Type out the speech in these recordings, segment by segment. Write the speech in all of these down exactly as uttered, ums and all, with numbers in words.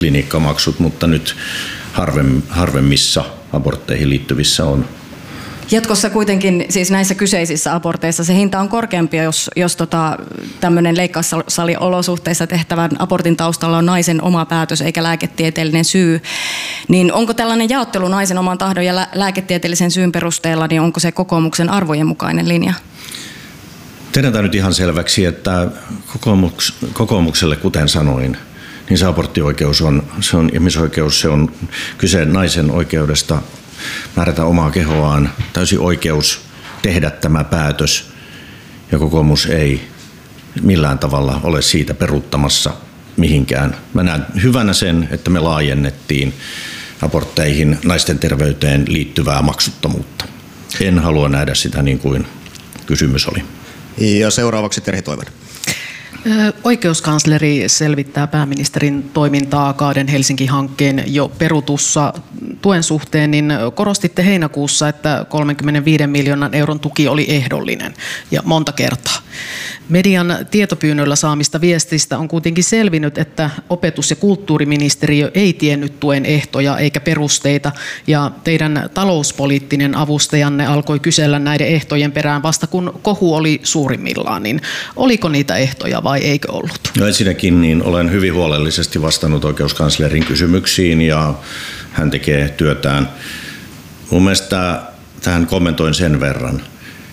klinikkamaksut, mutta nyt harvemmissa abortteihin liittyvissä on. Jatkossa kuitenkin siis näissä kyseisissä aborteissa se hinta on korkeampi, jos, jos tota, tämmöinen leikkaussaliolosuhteissa tehtävän abortin taustalla on naisen oma päätös eikä lääketieteellinen syy. Niin onko tällainen jaottelu naisen oman tahdon ja lä- lääketieteellisen syyn perusteella, niin onko se kokoomuksen arvojen mukainen linja? Tehdään nyt ihan selväksi, että kokoomuks, kokoomukselle, kuten sanoin, niin se aborttioikeus on, se on ihmisoikeus, se on kyse naisen oikeudesta määrätä omaa kehoaan, täysi oikeus tehdä tämä päätös, ja kokoomus ei millään tavalla ole siitä peruuttamassa mihinkään. Mä näen hyvänä sen, että me laajennettiin abortteihin naisten terveyteen liittyvää maksuttomuutta. En halua nähdä sitä niin kuin kysymys oli. Ja seuraavaksi Terhi Toivonen. Oikeuskansleri selvittää pääministerin toimintaa Kaaden Helsinki-hankkeen jo perutussa tuen suhteen, niin korostitte heinäkuussa, että kolmekymmentäviisi miljoonan euron tuki oli ehdollinen ja monta kertaa. Median tietopyynnöllä saamista viestistä on kuitenkin selvinnyt, että opetus- ja kulttuuriministeriö ei tiennyt tuen ehtoja eikä perusteita, ja teidän talouspoliittinen avustajanne alkoi kysellä näiden ehtojen perään vasta kun kohu oli suurimmillaan, niin oliko niitä ehtoja vai eikö ollut? No ensinnäkin niin olen hyvin huolellisesti vastannut oikeuskanslerin kysymyksiin ja hän tekee työtään. Mun mielestä tähän kommentoin sen verran.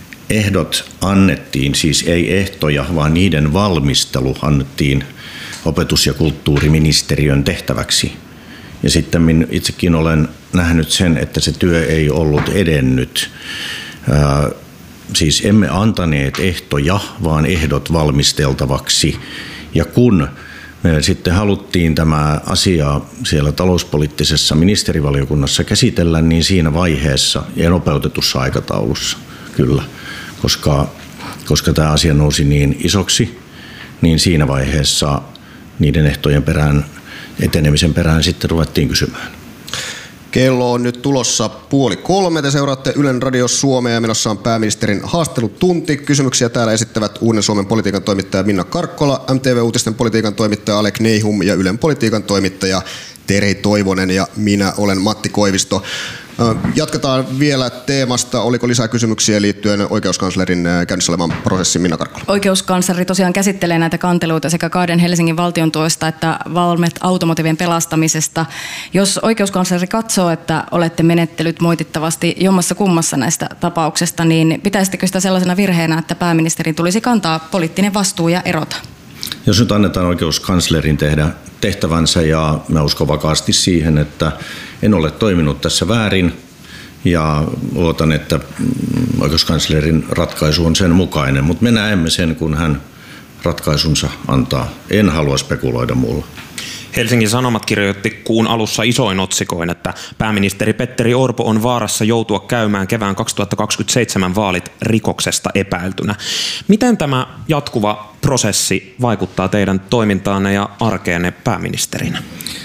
Ehdot annettiin, siis ei ehtoja, vaan niiden valmistelu annettiin opetus- ja kulttuuriministeriön tehtäväksi. Ja sitten minä itsekin olen nähnyt sen, että se työ ei ollut edennyt. Ää, siis emme antaneet ehtoja, vaan ehdot valmisteltavaksi. Ja kun me sitten haluttiin tämä asia siellä talouspoliittisessa ministerivaliokunnassa käsitellä, niin siinä vaiheessa ja nopeutetussa aikataulussa kyllä. Koska, koska tämä asia nousi niin isoksi, niin siinä vaiheessa niiden ehtojen perään, etenemisen perään sitten ruvettiin kysymään. Kello on nyt tulossa puoli kolme. Te seuraatte Ylen Radio Suomea ja menossa on pääministerin haastelutunti. Kysymyksiä täällä esittävät Uuden Suomen politiikan toimittaja Minna Karkkola, M T V-uutisten politiikan toimittaja Alek Neihum ja Ylen politiikan toimittaja Terhi Toivonen ja minä olen Matti Koivisto. Jatketaan vielä teemasta. Oliko lisää kysymyksiä liittyen oikeuskanslerin käynnissä olevan prosessin? Minna Karkkola. Oikeuskansleri tosiaan käsittelee näitä kanteluita sekä Kaaden Helsingin valtion tuesta että Valmet Automotiven pelastamisesta. Jos oikeuskansleri katsoo, että olette menettelyt moitittavasti jommassa kummassa näistä tapauksista, niin pitäisittekö sitä sellaisena virheenä, että pääministerin tulisi kantaa poliittinen vastuu ja erota? Jos nyt annetaan oikeuskanslerin tehdä tehtävänsä ja mä uskon vakaasti siihen, että en ole toiminut tässä väärin ja luotan, että oikeuskanslerin ratkaisu on sen mukainen, mutta me näemme sen, kun hän ratkaisunsa antaa. En halua spekuloida muulla. Helsingin Sanomat kirjoitti kuun alussa isoin otsikoin, että pääministeri Petteri Orpo on vaarassa joutua käymään kevään kaksituhattakaksikymmentäseitsemän vaalit rikoksesta epäiltynä. Miten tämä jatkuva prosessi vaikuttaa teidän toimintaanne ja arkeenne pääministerinä?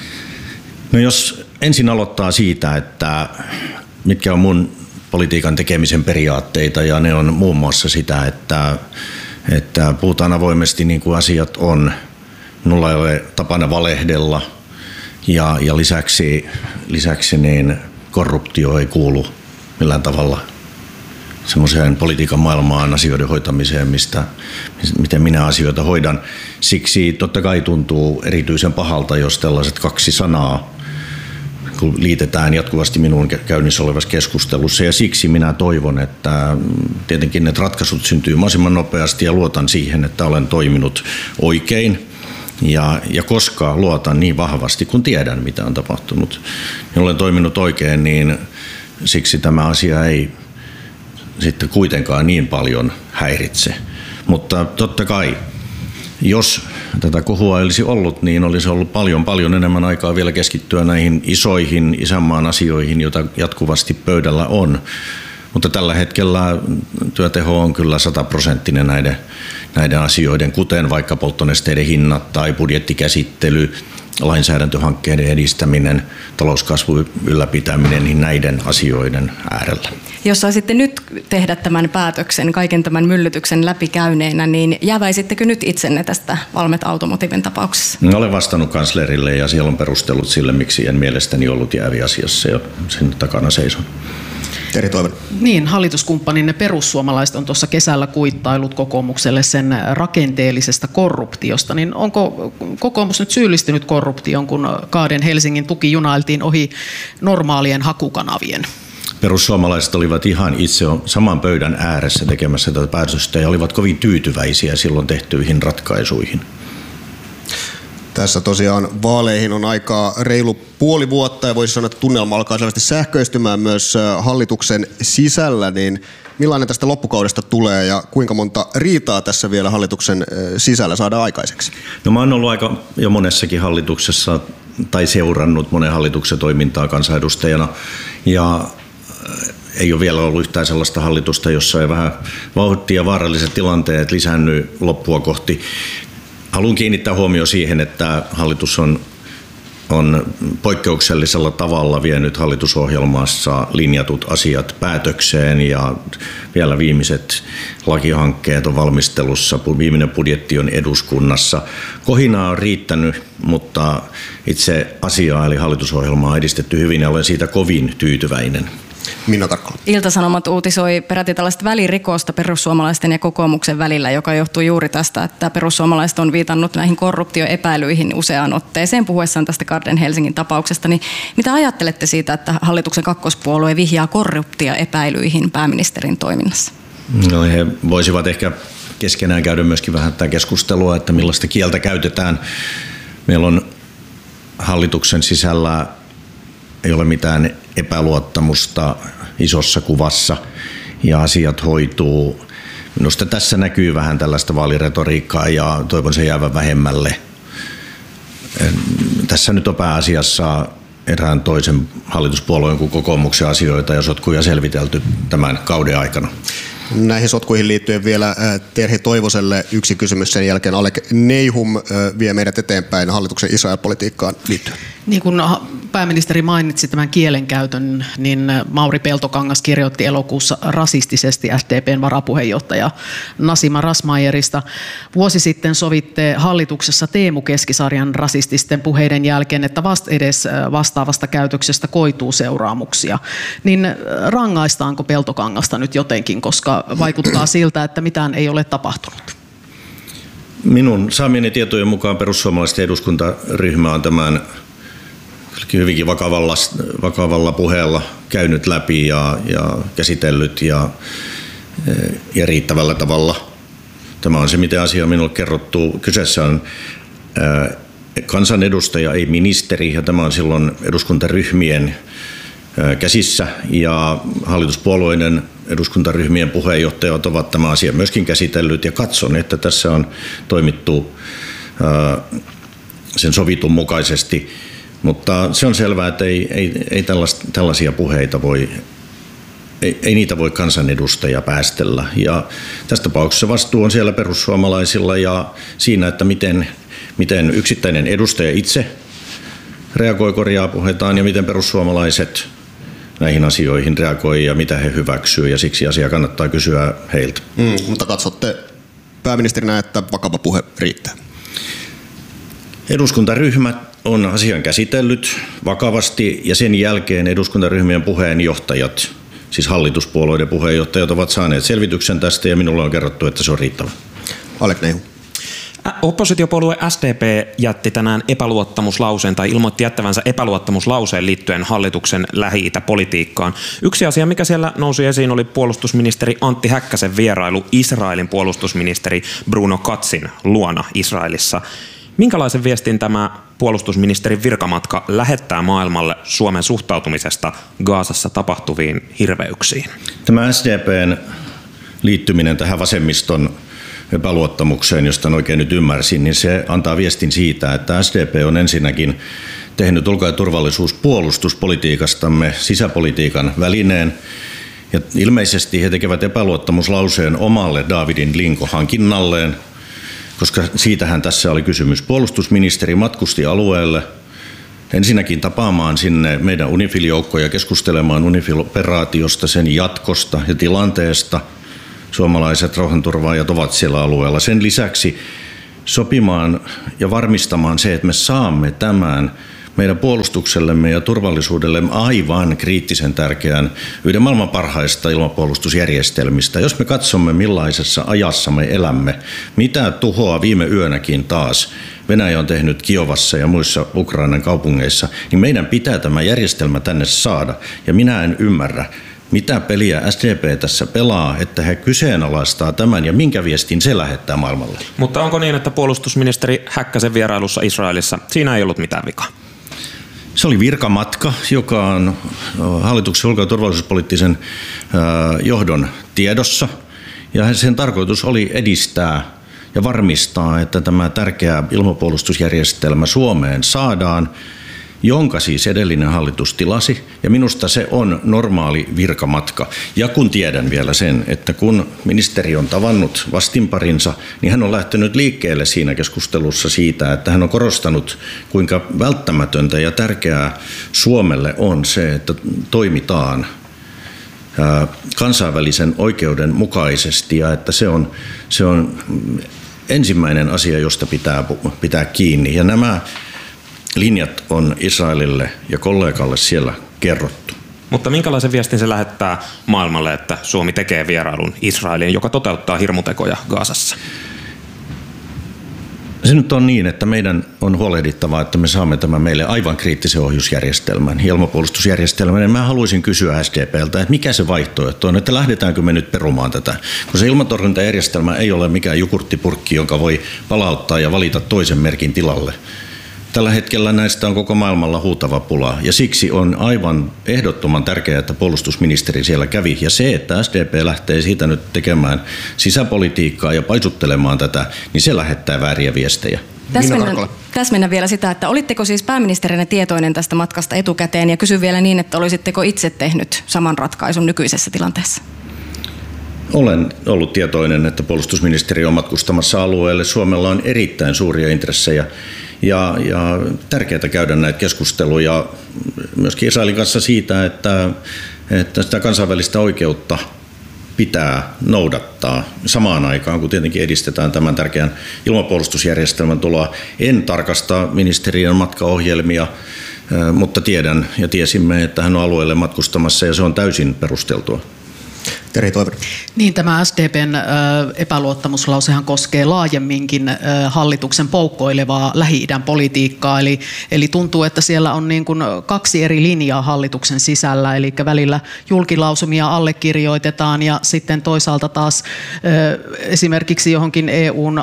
No jos ensin aloittaa siitä, että mitkä on mun politiikan tekemisen periaatteita, ja ne on muun muassa sitä, että, että puhutaan avoimesti niin kuin asiat on. Minulla ei ole tapana valehdella ja, ja lisäksi, lisäksi niin korruptio ei kuulu millään tavalla semmoiseen politiikan maailmaan asioiden hoitamiseen, mistä, miten minä asioita hoidan. Siksi totta kai tuntuu erityisen pahalta, jos tällaiset kaksi sanaa kun liitetään jatkuvasti minun käynnissä olevassa keskustelussa. Ja siksi minä toivon, että tietenkin ne ratkaisut syntyy mahdollisimman nopeasti ja luotan siihen, että olen toiminut oikein. Ja, ja koska luotan niin vahvasti, kun tiedän, mitä on tapahtunut, niin olen toiminut oikein, niin siksi tämä asia ei sitten kuitenkaan niin paljon häiritse. Mutta totta kai, jos tätä kohua ei olisi ollut, niin olisi ollut paljon, paljon enemmän aikaa vielä keskittyä näihin isoihin isänmaan asioihin, joita jatkuvasti pöydällä on. Mutta tällä hetkellä työteho on kyllä sataprosenttinen näiden, näiden asioiden, kuten vaikka polttonesteiden hinnat tai budjettikäsittely lainsäädäntöhankkeiden edistäminen, talouskasvun ylläpitäminen, niin näiden asioiden äärellä. Jos saisitte nyt tehdä tämän päätöksen, kaiken tämän myllytyksen läpikäyneenä, niin jääväisittekö nyt itsenne tästä Valmet Automotiven tapauksessa? Olen vastannut kanslerille ja siellä on perustellut sille, miksi en mielestäni ollut jäävi asiassa ja sen takana seison. Terhi Toivonen. Niin, hallituskumppaninne perussuomalaiset on tuossa kesällä kuittailut kokoomukselle sen rakenteellisesta korruptiosta. Niin onko kokoomus nyt syyllistynyt korruptioon, kun Kaaden Helsingin tuki junailtiin ohi normaalien hakukanavien? Perussuomalaiset olivat ihan itse saman pöydän ääressä tekemässä tätä päätöstä ja olivat kovin tyytyväisiä silloin tehtyihin ratkaisuihin. Tässä tosiaan vaaleihin on aikaa reilu puoli vuotta ja voisi sanoa, että tunnelma alkaa selvästi sähköistymään myös hallituksen sisällä, niin millainen tästä loppukaudesta tulee ja kuinka monta riitaa tässä vielä hallituksen sisällä saadaan aikaiseksi? No mä oon ollut aika jo monessakin hallituksessa tai seurannut monen hallituksen toimintaa kansanedustajana ja ei ole vielä ollut yhtään sellaista hallitusta, jossa ei vähän vauhtia ja vaaralliset tilanteet lisännyt loppua kohti. Haluan kiinnittää huomioon siihen, että hallitus on, on poikkeuksellisella tavalla vienyt hallitusohjelmassa linjatut asiat päätökseen ja vielä viimeiset lakihankkeet on valmistelussa, viimeinen budjetti on eduskunnassa. Kohinaa on riittänyt, mutta itse asiaa eli hallitusohjelmaa on edistetty hyvin ja olen siitä kovin tyytyväinen. Minna Karkkola. Ilta-Sanomat uutisoi peräti tällaista välirikosta perussuomalaisten ja kokoomuksen välillä, joka johtuu juuri tästä, että perussuomalaiset on viitannut näihin korruptioepäilyihin useaan otteeseen puhuessaan tästä Kaaden Helsingin tapauksesta. Niin mitä ajattelette siitä, että hallituksen kakkospuolue vihjaa korruptioepäilyihin pääministerin toiminnassa? No, he voisivat ehkä keskenään käydä myöskin vähän tätä keskustelua, että millaista kieltä käytetään. Meillä on hallituksen sisällä ei ole mitään epäluottamusta isossa kuvassa ja asiat hoituu. Minusta tässä näkyy vähän tällaista vaaliretoriikkaa ja toivon sen jäävän vähemmälle. Tässä nyt on pääasiassa erään toisen hallituspuolueen kuin kokoomuksen asioita ja sotkuja selvitelty tämän kauden aikana. Näihin sotkuihin liittyen vielä Terhi Toivoselle yksi kysymys, sen jälkeen Alek Neihum vie meidät eteenpäin hallituksen Israel-politiikkaan liittyen. Niin kuin pääministeri mainitsi tämän kielenkäytön, niin Mauri Peltokangas kirjoitti elokuussa rasistisesti S D P:n varapuheenjohtaja Nasima Razmyarista. Vuosi sitten sovitte hallituksessa Teemu Keskisarjan rasististen puheiden jälkeen, että vasta edes vastaavasta käytöksestä koituu seuraamuksia. Niin rangaistaanko Peltokangasta nyt jotenkin, koska vaikuttaa siltä, että mitään ei ole tapahtunut? Minun saamieni tietojen mukaan perussuomalaisten eduskuntaryhmä on tämän hyvinkin vakavalla, vakavalla puheella käynyt läpi ja, ja käsitellyt ja, ja riittävällä tavalla. Tämä on se, miten asia on minulle kerrottu. Kyseessä on ää, kansanedustaja, ei ministeri, ja tämä on silloin eduskuntaryhmien ää, käsissä. Ja hallituspuolueiden eduskuntaryhmien puheenjohtajat ovat tämä asia myöskin käsitellyt, ja katson, että tässä on toimittu ää, sen sovitun mukaisesti. Mutta se on selvää, että ei, ei, ei tällaisia puheita voi, ei, ei niitä voi kansanedustaja päästellä. Ja tässä tapauksessa vastuu on siellä perussuomalaisilla ja siinä, että miten, miten yksittäinen edustaja itse reagoi, korjaa puheitaan ja miten perussuomalaiset näihin asioihin reagoi ja mitä he hyväksyy. Ja siksi asia kannattaa kysyä heiltä. Mm, mutta katsotte pääministerinä, että vakava puhe riittää. Eduskuntaryhmät on asian käsitellyt vakavasti ja sen jälkeen eduskuntaryhmien puheenjohtajat, siis hallituspuolueiden puheenjohtajat, ovat saaneet selvityksen tästä ja minulle on kerrottu, että se on riittävä. Alek Neihum. Oppositiopuolue S D P jätti tänään epäluottamuslauseen tai ilmoitti jättävänsä epäluottamuslauseen liittyen hallituksen Lähi-itä-politiikkaan. Yksi asia, mikä siellä nousi esiin, oli puolustusministeri Antti Häkkäsen vierailu Israelin puolustusministeri Bruno Katzin luona Israelissa. Minkälaisen viestin tämä puolustusministerin virkamatka lähettää maailmalle Suomen suhtautumisesta Gazassa tapahtuviin hirveyksiin? Tämä S D P:n liittyminen tähän vasemmiston epäluottamukseen, josta oikein nyt ymmärsin, niin se antaa viestin siitä, että S D P on ensinnäkin tehnyt ulko- ja turvallisuuspuolustuspolitiikastamme sisäpolitiikan välineen. Ja ilmeisesti he tekevät epäluottamuslauseen omalle Davidin Linko-hankinnalleen, koska siitähän tässä oli kysymys. Puolustusministeri matkusti alueelle ensinnäkin tapaamaan sinne meidän UNIFIL-joukkoja, keskustelemaan UNIFIL-operaatiosta, sen jatkosta ja tilanteesta. Suomalaiset rauhanturvaajat ovat siellä alueella. Sen lisäksi sopimaan ja varmistamaan se, että me saamme tämän meidän puolustuksellemme ja turvallisuudellemme aivan kriittisen tärkeän, yhden maailman parhaista ilmapuolustusjärjestelmistä. Jos me katsomme, millaisessa ajassa me elämme, mitä tuhoa viime yönäkin taas Venäjä on tehnyt Kiovassa ja muissa Ukrainan kaupungeissa, niin meidän pitää tämä järjestelmä tänne saada. Ja minä en ymmärrä, mitä peliä S D P tässä pelaa, että he kyseenalaistaa tämän ja minkä viestin se lähettää maailmalle. Mutta onko niin, että puolustusministeri Häkkäsen vierailussa Israelissa, siinä ei ollut mitään vikaa? Se oli virkamatka, joka on hallituksen ulko- ja turvallisuuspoliittisen johdon tiedossa. Ja sen tarkoitus oli edistää ja varmistaa, että tämä tärkeä ilmapuolustusjärjestelmä Suomeen saadaan, jonka siis edellinen hallitus tilasi. Ja minusta se on normaali virkamatka. Ja kun tiedän vielä sen, että kun ministeri on tavannut vastinparinsa, niin hän on lähtenyt liikkeelle siinä keskustelussa siitä, että hän on korostanut, kuinka välttämätöntä ja tärkeää Suomelle on se, että toimitaan kansainvälisen oikeuden mukaisesti ja että se on, se on ensimmäinen asia, josta pitää pitää kiinni. Ja nämä linjat on Israelille ja kollegalle siellä kerrottu. Mutta minkälaisen viestin se lähettää maailmalle, että Suomi tekee vierailun Israeliin, joka toteuttaa hirmutekoja Gazassa? Se nyt on niin, että meidän on huolehdittava, että me saamme tämän meille aivan kriittisen ohjusjärjestelmän, ilmapuolustusjärjestelmän. Ja mä haluaisin kysyä S D P:ltä, että mikä se vaihtoehto on, että lähdetäänkö me nyt perumaan tätä. Kun se ilmatorjuntajärjestelmä ei ole mikään jogurttipurkki, jonka voi palauttaa ja valita toisen merkin tilalle. Tällä hetkellä näistä on koko maailmalla huutava pula ja siksi on aivan ehdottoman tärkeää, että puolustusministeri siellä kävi. Ja se, että S D P lähtee siitä nyt tekemään sisäpolitiikkaa ja paisuttelemaan tätä, niin se lähettää vääriä viestejä. Täsmennän, täsmennän vielä sitä, että olitteko siis pääministerinä tietoinen tästä matkasta etukäteen ja kysyn vielä niin, että olisitteko itse tehnyt saman ratkaisun nykyisessä tilanteessa? Olen ollut tietoinen, että puolustusministeri on matkustamassa alueelle. Suomella on erittäin suuria intressejä ja, ja tärkeää käydä näitä keskusteluja myöskin Israelin kanssa siitä, että, että sitä kansainvälistä oikeutta pitää noudattaa samaan aikaan, kun tietenkin edistetään tämän tärkeän ilmapuolustusjärjestelmän tuloa. En tarkasta ministeriön matkaohjelmia, mutta tiedän ja tiesimme, että hän on alueelle matkustamassa ja se on täysin perusteltua. Terhi Toivonen. Niin, tämä S D P:n epäluottamuslausehan koskee laajemminkin hallituksen poukkoilevaa Lähi-idän politiikkaa, eli, eli tuntuu, että siellä on niin kuin kaksi eri linjaa hallituksen sisällä, eli välillä julkilausumia allekirjoitetaan ja sitten toisaalta taas esimerkiksi johonkin E U:n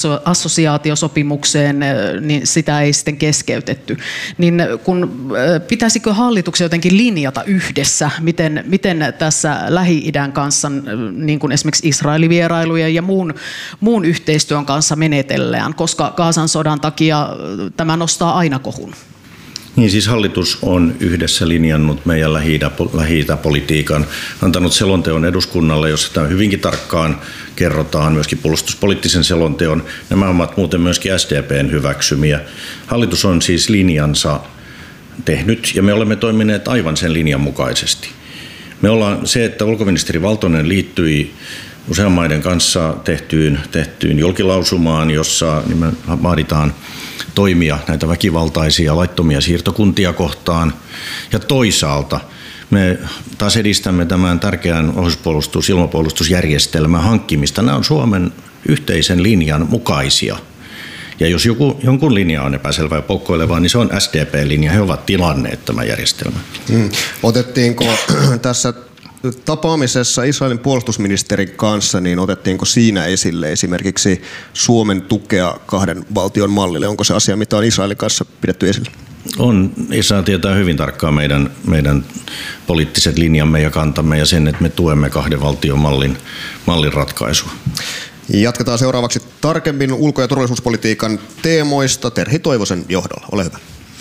assosiaatiosopimukseen, niin sitä ei sitten keskeytetty. Niin kun pitäisikö hallituksen jotenkin linjata yhdessä, miten, miten tässä Lähi-idän kanssa, niin kuin esimerkiksi Israelin vierailujen ja muun, muun yhteistyön kanssa menetellään, koska Gazan sodan takia tämä nostaa aina kohun. Niin siis hallitus on yhdessä linjannut meidän Lähi-itä-politiikan, antanut selonteon eduskunnalle, jossa tämä hyvinkin tarkkaan kerrotaan, myöskin puolustuspoliittisen selonteon. Nämä ovat muuten myöskin S D P:n hyväksymiä. Hallitus on siis linjansa tehnyt ja me olemme toimineet aivan sen linjan mukaisesti. Me ollaan se, että ulkoministeri Valtonen liittyi usean maiden kanssa tehtyyn, tehtyyn julkilausumaan, jossa vaaditaan toimia näitä väkivaltaisia laittomia siirtokuntia kohtaan. Ja toisaalta me taas edistämme tämän tärkeän ohjuspuolustus- ilmapuolustusjärjestelmän hankkimista. Nämä on Suomen yhteisen linjan mukaisia. Ja jos joku, jonkun linja on epäselvä ja poukkoilevaa, niin se on S D P-linja. He ovat tilanneet tämän järjestelmän. Hmm. Otettiinko tässä tapaamisessa Israelin puolustusministerin kanssa, niin otettiinko siinä esille esimerkiksi Suomen tukea kahden valtion mallille? Onko se asia, mitä on Israelin kanssa pidetty esillä? On. Israel tietää hyvin tarkkaan meidän, meidän poliittiset linjamme ja kantamme ja sen, että me tuemme kahden valtion mallin, mallin ratkaisua. Jatketaan seuraavaksi tarkemmin ulko- ja turvallisuuspolitiikan teemoista Terhi Toivosen johdolla. Ole hyvä.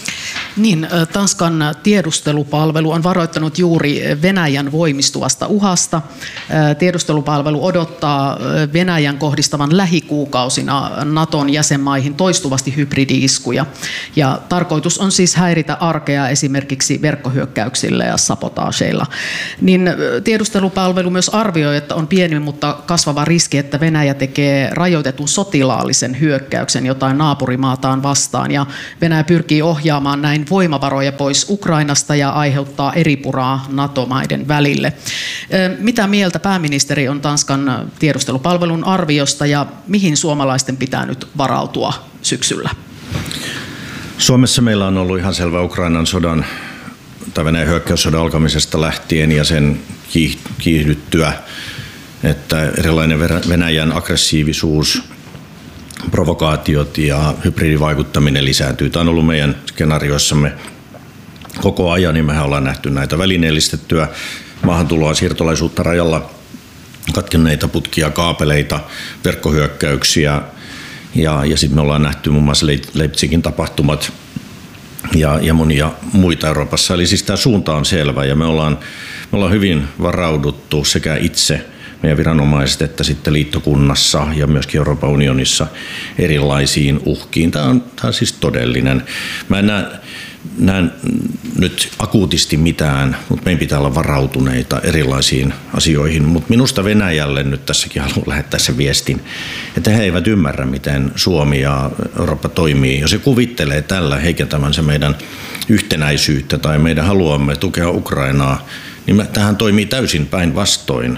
Niin, Tanskan tiedustelupalvelu on varoittanut juuri Venäjän voimistuvasta uhasta. Tiedustelupalvelu odottaa Venäjän kohdistavan lähikuukausina Naton jäsenmaihin toistuvasti hybridi-iskuja. Ja tarkoitus on siis häiritä arkea esimerkiksi verkkohyökkäyksillä ja sabotaaseilla. Niin tiedustelupalvelu myös arvioi, että on pieni, mutta kasvava riski, että Venäjä tekee rajoitetun sotilaallisen hyökkäyksen jotain naapurimaataan vastaan. Ja Venäjä pyrkii ohjaamaan näin voimavaroja pois Ukrainasta ja aiheuttaa eripuraa NATO-maiden välille. Mitä mieltä pääministeri on Tanskan tiedustelupalvelun arviosta ja mihin suomalaisten pitää nyt varautua syksyllä? Suomessa meillä on ollut ihan selvä Ukrainan sodan tai Venäjän hyökkäyssodan alkamisesta lähtien ja sen kiihdyttyä, että erilainen Venäjän aggressiivisuus, provokaatiot ja hybridivaikuttaminen lisääntyy. Tämä on ollut meidän skenaarioissamme koko ajan, niin mehän ollaan nähty näitä välineellistettyä maahantuloa, siirtolaisuutta rajalla, katkenneita putkia, kaapeleita, verkkohyökkäyksiä ja, ja sitten me ollaan nähty muun muassa Leipzigin tapahtumat ja, ja monia muita Euroopassa. Eli siis tämä suunta on selvä ja me ollaan, me ollaan hyvin varauduttu sekä itse meidän viranomaiset että sitten liittokunnassa ja myöskin Euroopan unionissa erilaisiin uhkiin. Tämä on, tämä on siis todellinen. Mä en näe, näe nyt akuutisti mitään, mutta meidän pitää olla varautuneita erilaisiin asioihin. Mutta minusta Venäjälle nyt tässäkin haluan lähettää sen viestin, että he eivät ymmärrä, miten Suomi ja Eurooppa toimii. Jos se kuvittelee tällä heikentävänsä meidän yhtenäisyyttä tai meidän haluamme tukea Ukrainaa, niin tähän toimii täysin päinvastoin.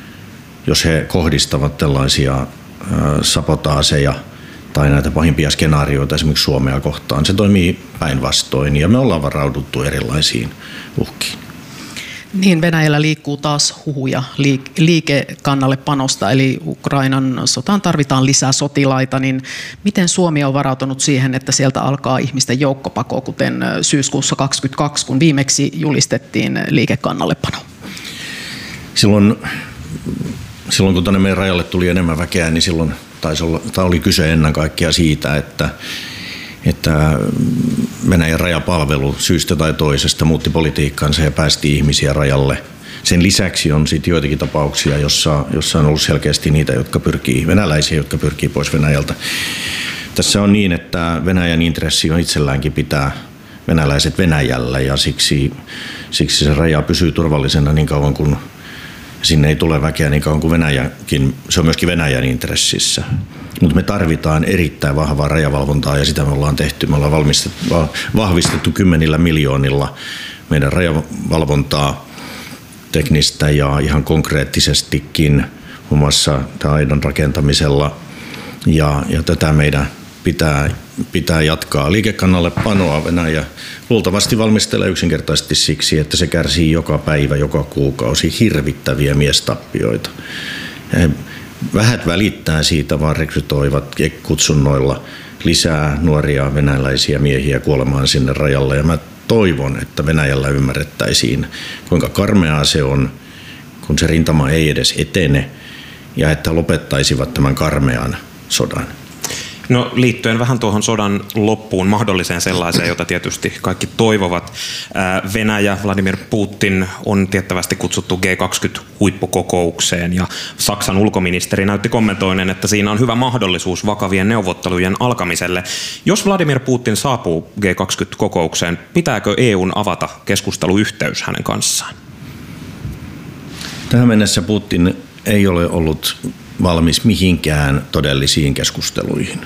Jos he kohdistavat tällaisia sabotaaseja tai näitä pahimpia skenaarioita esimerkiksi Suomea kohtaan, se toimii päinvastoin ja me ollaan varauduttu erilaisiin uhkiin. Niin, Venäjällä liikkuu taas huhuja liikekannalle panosta, eli Ukrainan sotaan tarvitaan lisää sotilaita, niin miten Suomi on varautunut siihen, että sieltä alkaa ihmisten joukkopako, kuten syyskuussa kaksikymmentäkaksi, kun viimeksi julistettiin liikekannallepano? Silloin Silloin kun tänne meidän rajalle tuli enemmän väkeä, niin silloin taisi olla, tai oli kyse ennen kaikkea siitä, että, että Venäjän rajapalvelu syystä tai toisesta muutti politiikkaansa ja päästi ihmisiä rajalle. Sen lisäksi on sitten joitakin tapauksia, jossa, jossa on ollut selkeästi niitä, jotka pyrkii, venäläisiä, jotka pyrkii pois Venäjältä. Tässä on niin, että Venäjän intressi on itselläänkin pitää venäläiset Venäjällä ja siksi, siksi se raja pysyy turvallisena niin kauan kuin sinne ei tule väkeä niin kauan kuin Venäjäkin, se on myöskin Venäjän intressissä. Mutta me tarvitaan erittäin vahvaa rajavalvontaa ja sitä me ollaan tehty. Me ollaan vahvistettu kymmenillä miljoonilla meidän rajavalvontaa teknistä ja ihan konkreettisestikin muun muassa aidan rakentamisella. Ja, ja tätä meidän pitää, pitää jatkaa. Liikekannalle panoa Venäjä luultavasti valmistelee yksinkertaisesti siksi, että se kärsii joka päivä, joka kuukausi hirvittäviä miestappioita. He vähät välittää siitä, vaan rekrytoivat kutsunnoilla lisää nuoria venäläisiä miehiä kuolemaan sinne rajalle. Ja mä toivon, että Venäjällä ymmärrettäisiin, kuinka karmeaa se on, kun se rintama ei edes etene, ja että lopettaisivat tämän karmean sodan. No liittyen vähän tuohon sodan loppuun, mahdolliseen sellaiseen, jota tietysti kaikki toivovat. Venäjä, Vladimir Putin on tiettävästi kutsuttu G kaksikymmentä-huippukokoukseen ja Saksan ulkoministeri näytti kommentoineen, että siinä on hyvä mahdollisuus vakavien neuvottelujen alkamiselle. Jos Vladimir Putin saapuu G kaksikymmentä-kokoukseen, pitääkö E U:n avata keskusteluyhteys hänen kanssaan? Tähän mennessä Putin ei ole ollut valmis mihinkään todellisiin keskusteluihin.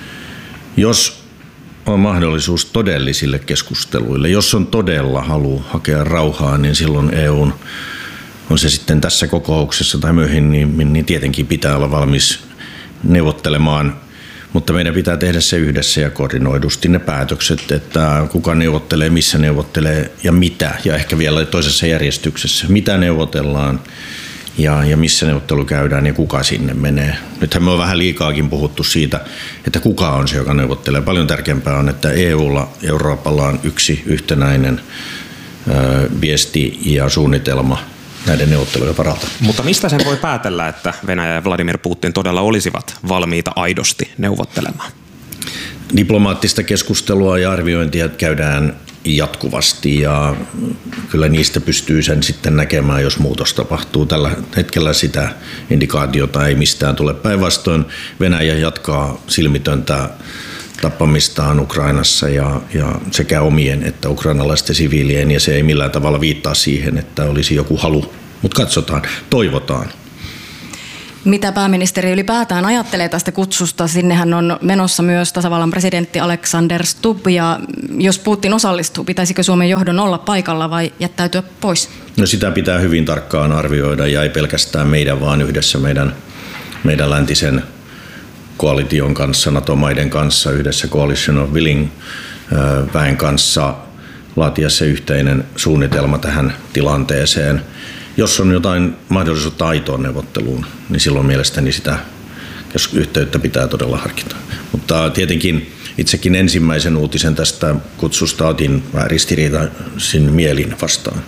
Jos on mahdollisuus todellisille keskusteluille, jos on todella halu hakea rauhaa, niin silloin E U:n, on se sitten tässä kokouksessa tai myöhemmin, niin tietenkin pitää olla valmis neuvottelemaan, mutta meidän pitää tehdä se yhdessä ja koordinoidusti ne päätökset, että kuka neuvottelee, missä neuvottelee ja mitä, ja ehkä vielä toisessa järjestyksessä, mitä neuvotellaan, Ja, ja missä neuvottelu käydään ja kuka sinne menee. Nythän me on vähän liikaakin puhuttu siitä, että kuka on se, joka neuvottelee. Paljon tärkeämpää on, että E U:lla ja Euroopalla on yksi yhtenäinen ö, viesti ja suunnitelma näiden neuvottelujen varalta. Mutta mistä sen voi päätellä, että Venäjä ja Vladimir Putin todella olisivat valmiita aidosti neuvottelemaan? Diplomaattista keskustelua ja arviointia käydään jatkuvasti ja kyllä niistä pystyy sen sitten näkemään, jos muutos tapahtuu. Tällä hetkellä sitä indikaatiota ei mistään tule. Päinvastoin Venäjä jatkaa silmitöntä tappamistaan Ukrainassa ja, ja sekä omien että ukrainalaisten siviilien, ja se ei millään tavalla viittaa siihen, että olisi joku halu. Mutta katsotaan, toivotaan. Mitä pääministeri ylipäätään ajattelee tästä kutsusta? Sinnehän on menossa myös tasavallan presidentti Alexander Stubb, ja jos Putin osallistuu, pitäisikö Suomen johdon olla paikalla vai jättäytyä pois? No sitä pitää hyvin tarkkaan arvioida, ja ei pelkästään meidän, vaan yhdessä meidän, meidän läntisen koalition kanssa, NATO-maiden kanssa, yhdessä Coalition of Willing väen kanssa laatia se yhteinen suunnitelma tähän tilanteeseen. Jos on jotain mahdollisuutta aitoon neuvotteluun, niin silloin mielestäni sitä yhteyttä pitää todella harkita. Mutta tietenkin itsekin ensimmäisen uutisen tästä kutsusta otin vähän ristiriitaisin mielin vastaan.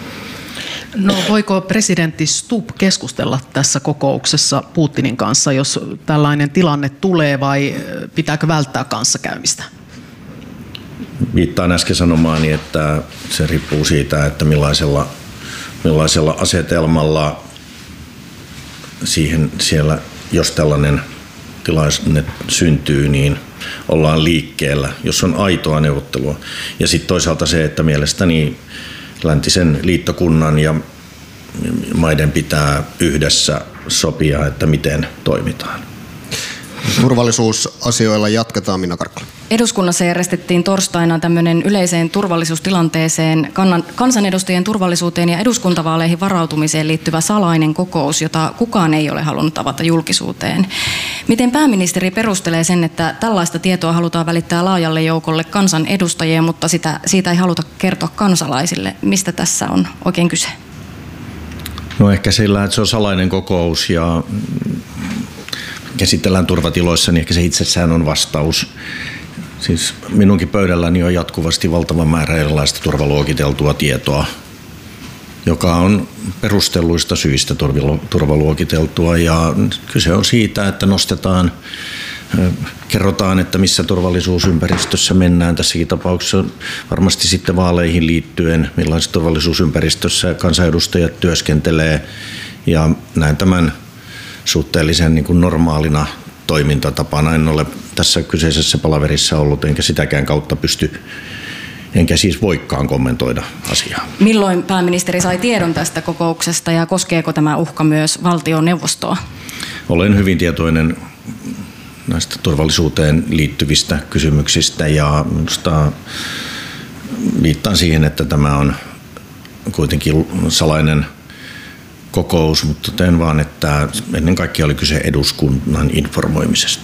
No voiko presidentti Stubb keskustella tässä kokouksessa Putinin kanssa, jos tällainen tilanne tulee, vai pitääkö välttää kanssakäymistä? Viittaan äsken sanomaani, että se riippuu siitä, että millaisella, millaisella asetelmalla siihen siellä, jos tällainen tilanne syntyy, niin ollaan liikkeellä, jos on aitoa neuvottelua. Ja sitten toisaalta se, että mielestäni läntisen liittokunnan ja maiden pitää yhdessä sopia, että miten toimitaan. Turvallisuusasioilla jatketaan, Minna Karkkola. Eduskunnassa järjestettiin torstaina tämmöinen yleiseen turvallisuustilanteeseen, kansanedustajien turvallisuuteen ja eduskuntavaaleihin varautumiseen liittyvä salainen kokous, jota kukaan ei ole halunnut avata julkisuuteen. Miten pääministeri perustelee sen, että tällaista tietoa halutaan välittää laajalle joukolle kansanedustajia, mutta sitä, siitä ei haluta kertoa kansalaisille? Mistä tässä on oikein kyse? No ehkä sillä, että se on salainen kokous ja käsitellään turvatiloissa, niin ehkä se itsessään on vastaus. Siis minunkin pöydälläni on jatkuvasti valtava määrä erilaista turvaluokiteltua tietoa, joka on perustelluista syistä turvaluokiteltua, ja kyse on siitä, että nostetaan, kerrotaan, että missä turvallisuusympäristössä mennään. Tässäkin tapauksessa varmasti sitten vaaleihin liittyen, millaisessa turvallisuusympäristössä kansanedustajat työskentelee, ja näin tämän suhteellisen niin kuin normaalina toimintatapana. En ole tässä kyseisessä palaverissa ollut, enkä sitäkään kautta pysty, enkä siis voikaan kommentoida asiaa. Milloin pääministeri sai tiedon tästä kokouksesta ja koskeeko tämä uhka myös valtioneuvostoa? Olen hyvin tietoinen näistä turvallisuuteen liittyvistä kysymyksistä ja minusta viittaan siihen, että tämä on kuitenkin salainen kokous, mutta teen vaan, että ennen kaikkea oli kyse eduskunnan informoimisesta.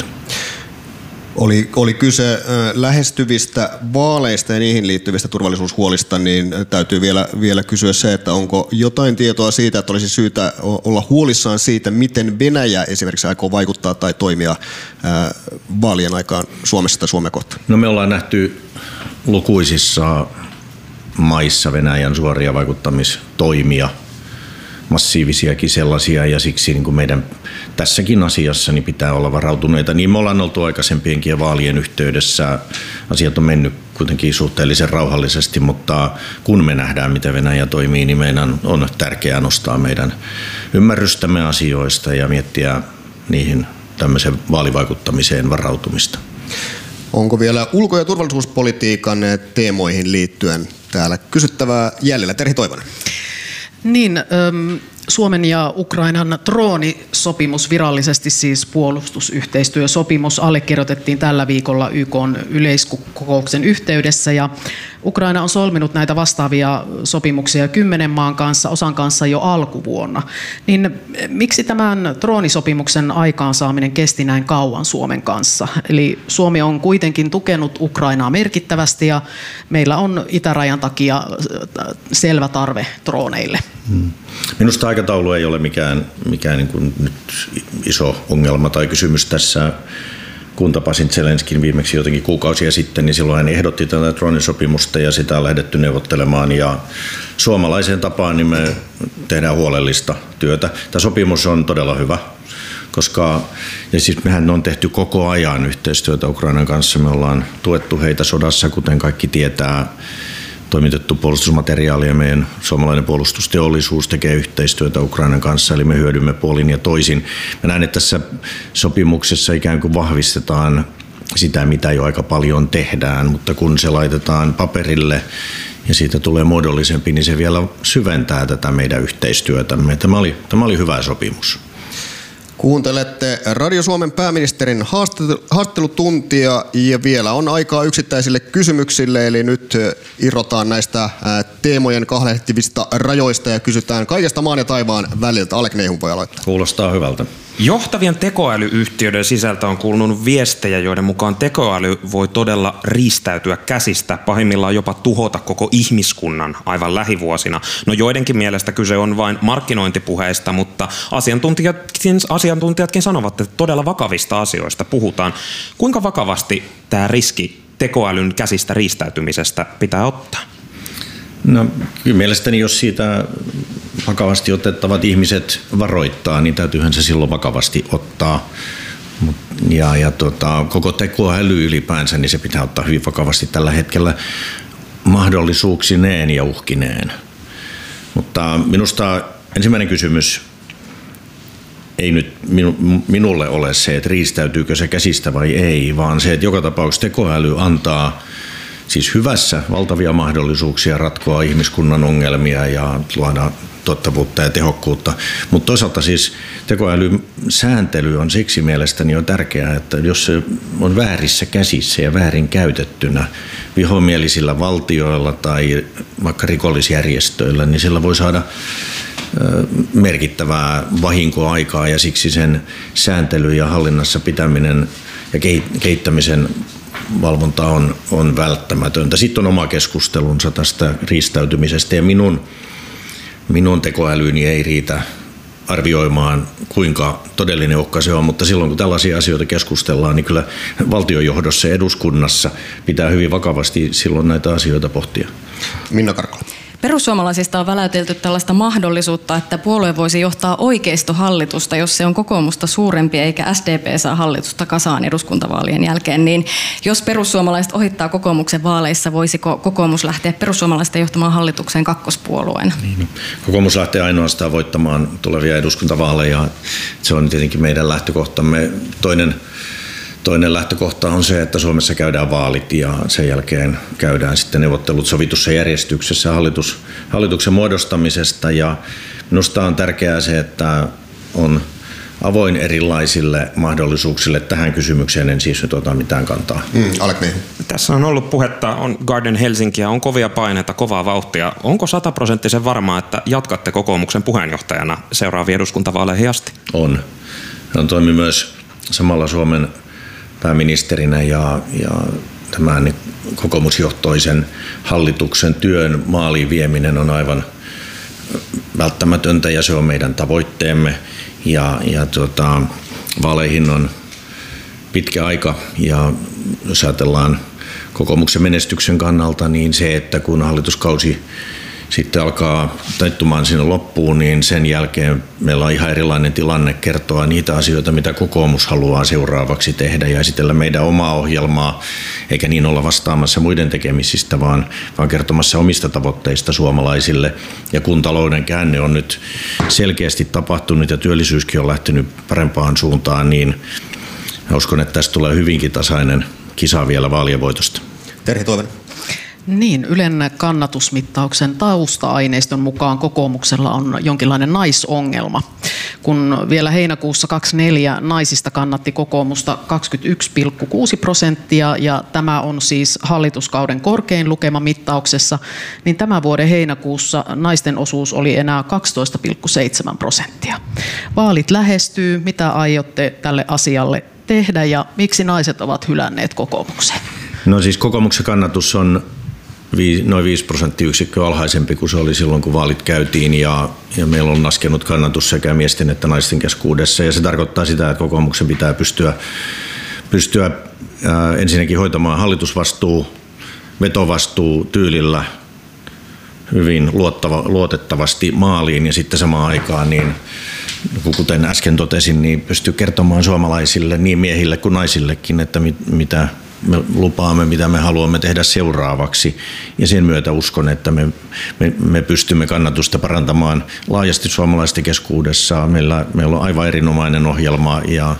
Oli, oli kyse lähestyvistä vaaleista ja niihin liittyvistä turvallisuushuolista, niin täytyy vielä, vielä kysyä se, että onko jotain tietoa siitä, että olisi syytä olla huolissaan siitä, miten Venäjä esimerkiksi aikoo vaikuttaa tai toimia ää, vaalien aikaan Suomessa tai Suomea kohtaan? No me ollaan nähty lukuisissa maissa Venäjän suoria vaikuttamistoimia, massiivisiakin sellaisia, ja siksi niin kuin meidän tässäkin asiassa niin pitää olla varautuneita. Niin me ollaan oltu aikaisempienkin vaalien yhteydessä. Asiat on mennyt kuitenkin suhteellisen rauhallisesti, mutta kun me nähdään, miten Venäjä toimii, niin meidän on tärkeää nostaa meidän ymmärrystämme asioista ja miettiä niihin tämmöiseen vaalivaikuttamiseen varautumista. Onko vielä ulko- ja turvallisuuspolitiikan teemoihin liittyen täällä kysyttävää jäljellä? Terhi Toivonen. Niin, Suomen ja Ukrainan droonisopimus, virallisesti siis puolustusyhteistyösopimus, allekirjoitettiin tällä viikolla Y K:n yleiskokouksen yhteydessä, ja Ukraina on solminut näitä vastaavia sopimuksia kymmenen maan kanssa, osan kanssa jo alkuvuonna. Niin miksi tämän droonisopimuksen aikaansaaminen kesti näin kauan Suomen kanssa? Eli Suomi on kuitenkin tukenut Ukrainaa merkittävästi, ja meillä on itärajan takia selvä tarve drooneille. Hmm. Minusta aikataulu ei ole mikään, mikään niin kuin nyt iso ongelma tai kysymys tässä. Kun tapasin Zelenskin viimeksi jotenkin kuukausia sitten, niin silloin hän ehdotti tätä droonisopimusta ja sitä on lähdetty neuvottelemaan. Ja suomalaiseen tapaan niin me tehdään huolellista työtä. Tämä sopimus on todella hyvä, koska ja siis mehän on tehty koko ajan yhteistyötä Ukrainan kanssa. Me ollaan tuettu heitä sodassa, kuten kaikki tietää. toimitettu puolustusmateriaalia. Meidän suomalainen puolustusteollisuus tekee yhteistyötä Ukrainan kanssa, eli me hyödymme puolin ja toisin. Mä näen, että tässä sopimuksessa ikään kuin vahvistetaan sitä, mitä jo aika paljon tehdään, mutta kun se laitetaan paperille ja siitä tulee muodollisempi, niin se vielä syventää tätä meidän yhteistyötämme. Tämä oli, tämä oli hyvä sopimus. Kuuntelette Radio Suomen pääministerin haastattelutuntia ja vielä on aikaa yksittäisille kysymyksille, eli nyt irrotaan näistä teemojen kahlehtivista rajoista ja kysytään kaikesta maan ja taivaan väliltä. Alek Neihu voi aloittaa. Kuulostaa hyvältä. Johtavien tekoälyyhtiöiden sisältä on kuulunut viestejä, joiden mukaan tekoäly voi todella riistäytyä käsistä, pahimmillaan jopa tuhota koko ihmiskunnan aivan lähivuosina. No joidenkin mielestä kyse on vain markkinointipuheista, mutta asiantuntijatkin, asiantuntijatkin sanovat, että todella vakavista asioista puhutaan. Kuinka vakavasti tämä riski tekoälyn käsistä riistäytymisestä pitää ottaa? No kyllä mielestäni, jos siitä vakavasti otettavat ihmiset varoittaa, niin täytyyhän se silloin vakavasti ottaa. Ja, ja tota, koko tekoäly ylipäänsä, niin se pitää ottaa hyvin vakavasti tällä hetkellä mahdollisuuksineen ja uhkineen. Mutta minusta ensimmäinen kysymys ei nyt minu, minulle ole se, että riistäytyykö se käsistä vai ei, vaan se, että joka tapauksessa tekoäly antaa siis hyvässä valtavia mahdollisuuksia ratkoa ihmiskunnan ongelmia ja luoda tuottavuutta ja tehokkuutta. Mutta toisaalta siis tekoälyn sääntely on siksi mielestäni on tärkeää, että jos se on väärissä käsissä ja väärin käytettynä vihomielisillä valtioilla tai vaikka rikollisjärjestöillä, niin sillä voi saada merkittävää vahinkoa aikaa ja siksi sen sääntely ja hallinnassa pitäminen ja kehittämisen valvonta on, on välttämätöntä. Sitten on oma keskustelunsa tästä riistäytymisestä ja minun, minun tekoälyni ei riitä arvioimaan, kuinka todellinen uhka se on, mutta silloin kun tällaisia asioita keskustellaan, niin kyllä valtionjohdossa ja eduskunnassa pitää hyvin vakavasti silloin näitä asioita pohtia. Minna Karkkola. Perussuomalaisista on väläytelty tällaista mahdollisuutta, että puolue voisi johtaa oikeistohallitusta, jos se on kokoomusta suurempi eikä S D P saa hallitusta kasaan eduskuntavaalien jälkeen. Niin jos perussuomalaiset ohittaa kokoomuksen vaaleissa, voisiko kokoomus lähteä perussuomalaisten johtamaan hallitukseen kakkospuolueena? Niin. Kokoomus lähtee ainoastaan voittamaan tulevia eduskuntavaaleja. Se on tietenkin meidän lähtökohtamme. Toinen Toinen lähtökohta on se, että Suomessa käydään vaalit ja sen jälkeen käydään sitten neuvottelut sovitussa järjestyksessä hallitus, hallituksen muodostamisesta. Ja minusta on tärkeää se, että on avoin erilaisille mahdollisuuksille tähän kysymykseen, en siis nyt ota mitään kantaa. Mm, Alek Neihu. Tässä on ollut puhetta, on Garden Helsinkiä, on kovia paineita, kovaa vauhtia. Onko sataprosenttisen varmaa, että jatkatte kokoomuksen puheenjohtajana seuraaviin eduskuntavaaleihin asti? On. Hän toimi myös samalla Suomen pääministerinä ja, ja tämän kokoomusjohtoisen hallituksen työn maaliin vieminen on aivan välttämätöntä ja se on meidän tavoitteemme. Ja, ja tuota, vaaleihin on pitkä aika ja jos ajatellaan kokoomuksen menestyksen kannalta, niin se, että kun hallituskausi sitten alkaa taittumaan sinne loppuun, niin sen jälkeen meillä on ihan erilainen tilanne kertoa niitä asioita, mitä kokoomus haluaa seuraavaksi tehdä ja esitellä meidän omaa ohjelmaa, eikä niin olla vastaamassa muiden tekemisistä, vaan, vaan kertomassa omista tavoitteista suomalaisille. Ja kun talouden käänne on nyt selkeästi tapahtunut ja työllisyyskin on lähtenyt parempaan suuntaan, niin uskon, että tästä tulee hyvinkin tasainen kisa vielä vaalien voitosta. Terhi Toivonen. Niin, Ylen kannatusmittauksen tausta-aineiston mukaan kokoomuksella on jonkinlainen naisongelma. Kun vielä heinäkuussa kaksikymmentäneljä naisista kannatti kokoomusta kaksikymmentäyksi pilkku kuusi prosenttia ja tämä on siis hallituskauden korkein lukema mittauksessa, niin tämän vuoden heinäkuussa naisten osuus oli enää kaksitoista pilkku seitsemän prosenttia. Vaalit lähestyy. Mitä aiotte tälle asialle tehdä ja miksi naiset ovat hylänneet kokoomuksen? No siis kokoomuksen kannatus on noin viisi prosenttiyksikköä alhaisempi kuin se oli silloin, kun vaalit käytiin ja, ja meillä on laskenut kannatus sekä miesten että naisten keskuudessa ja se tarkoittaa sitä, että kokoomuksen pitää pystyä, pystyä ää, ensinnäkin hoitamaan hallitusvastuu, vetovastuu tyylillä hyvin luottava, luotettavasti maaliin ja sitten samaan aikaan niin kuten äsken totesin, niin pystyy kertomaan suomalaisille niin miehille kuin naisillekin, että mit, mitä me lupaamme, mitä me haluamme tehdä seuraavaksi. Ja sen myötä uskon, että me, me, me pystymme kannatusta parantamaan laajasti suomalaisten keskuudessa. Meillä, meillä on aivan erinomainen ohjelma ja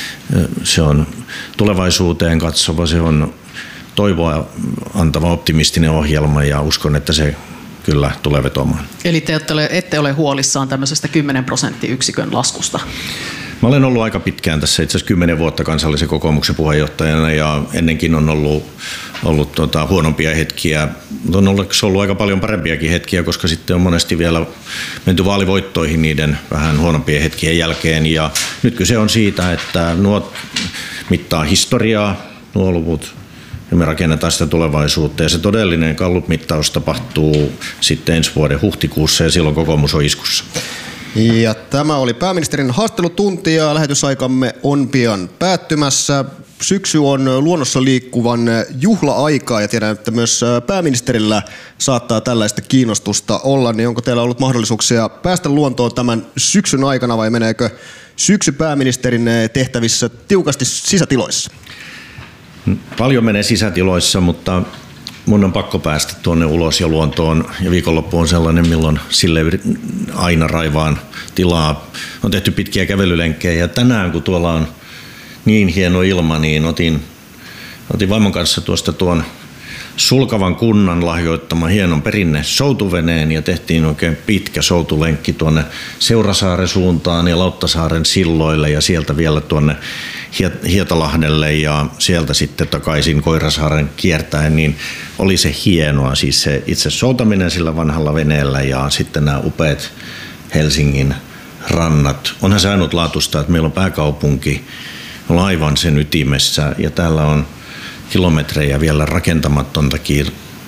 se on tulevaisuuteen katsova, se on toivoa antava optimistinen ohjelma ja uskon, että se kyllä tulee vetomaan. Eli te ette ole, ette ole huolissaan tämmöisestä kymmenen prosenttiyksikön laskusta? Mä olen ollut aika pitkään tässä itse asiassa kymmenen vuotta kansallisen kokoomuksen puheenjohtajana ja ennenkin on ollut, ollut tota, huonompia hetkiä, mutta on ollut, ollut aika paljon parempiakin hetkiä, koska sitten on monesti vielä menty vaalivoittoihin niiden vähän huonompien hetkien jälkeen ja nyt kyse on siitä, että nuo mittaa historiaa, nuo luvut, ja me rakennetaan sitä tulevaisuutta ja se todellinen Gallup-mittaus tapahtuu sitten ensi vuoden huhtikuussa ja silloin kokoomus on iskussa. Ja tämä oli pääministerin haastattelutunti ja lähetysaikamme on pian päättymässä. Syksy on luonnossa liikkuvan juhla-aikaa ja tiedän, että myös pääministerillä saattaa tällaista kiinnostusta olla. Niin onko teillä ollut mahdollisuuksia päästä luontoon tämän syksyn aikana vai meneekö syksy pääministerin tehtävissä tiukasti sisätiloissa? Paljon menee sisätiloissa, mutta mun on pakko päästä tuonne ulos ja luontoon ja viikonloppu on sellainen, milloin sille aina raivaan tilaa. On tehty pitkiä kävelylenkkejä ja tänään kun tuolla on niin hieno ilma, niin otin, otin vaimon kanssa tuosta tuon Sulkavan kunnan lahjoittaman hienon perinne soutuveneen ja tehtiin oikein pitkä soutulenkki tuonne Seurasaaren suuntaan ja Lauttasaaren silloille ja sieltä vielä tuonne Hietalahdelle ja sieltä sitten takaisin Koirasaaren kiertäen, niin oli se hienoa. Siis se itse soutaminen sillä vanhalla veneellä ja sitten nämä upeat Helsingin rannat. Onhan se ainutlaatuista, että meillä on pääkaupunki, on aivan sen ytimessä ja täällä on kilometrejä vielä rakentamatontakin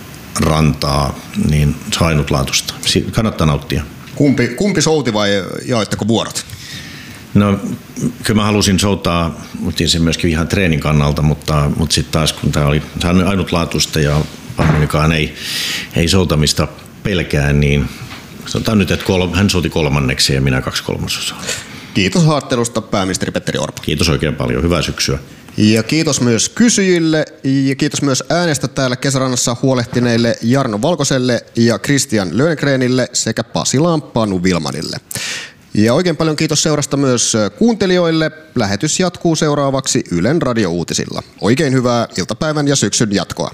rantaa, niin se on ainutlaatuista. Kannattaa nauttia. Kumpi, kumpi souti vai jaoitteko vuorot? No kyllä mä halusin soutaa, mutta se myöskin ihan treenin kannalta, mutta, mutta sitten taas kun tämä oli ainutlaatuista ja Pannonikaan ei, ei soutamista pelkää, niin sanotaan nyt, että kolme, hän souti kolmanneksi ja minä kaksi kolmasosaa. Kiitos haastattelusta pääministeri Petteri Orpo. Kiitos oikein paljon, hyvää syksyä. Ja kiitos myös kysyjille ja kiitos myös äänestä täällä Kesärannassa huolehtineille Jarno Valkoselle ja Christian Löngrenille sekä Pasilaan Panu Vilmanille. Ja oikein paljon kiitos seurasta myös kuuntelijoille. Lähetys jatkuu seuraavaksi Ylen radiouutisilla. Oikein hyvää iltapäivän ja syksyn jatkoa.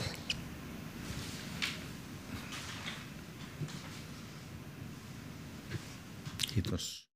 Kiitos.